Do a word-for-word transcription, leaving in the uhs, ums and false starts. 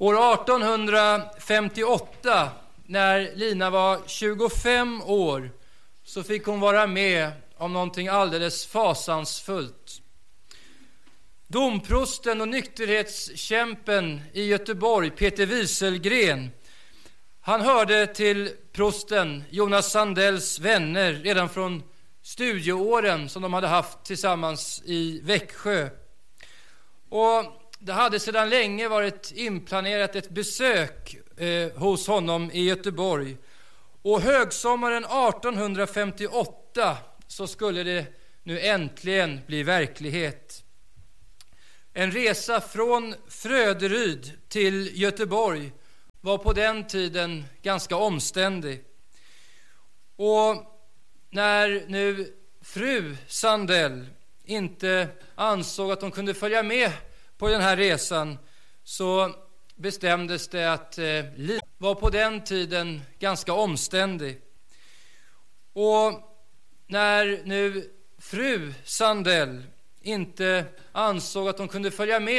År artonhundrafemtioåtta, när Lina var tjugofem år, så fick hon vara med om någonting alldeles fasansfullt. Domprosten och nykterhetskämpen i Göteborg, Peter Wieselgren, han hörde till prosten Jonas Sandells vänner redan från studieåren som de hade haft tillsammans i Växjö. Och det hade sedan länge varit inplanerat ett besök eh, hos honom i Göteborg. Och högsommaren artonhundrafemtioåtta så skulle det nu äntligen bli verklighet. En resa från Fröderyd till Göteborg var på den tiden ganska omständig. Och när nu fru Sandell inte ansåg att hon kunde följa med på den här resan, så bestämdes det att eh, livet var på den tiden ganska omständig. Och när nu fru Sandell inte ansåg att hon kunde följa med